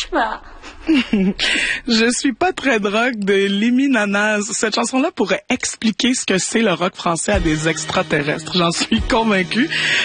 pas. Je suis pas très drogue de Limi Nanaz. Cette chanson-là pourrait expliquer ce que c'est le rock français à des extraterrestres. J'en suis convaincue.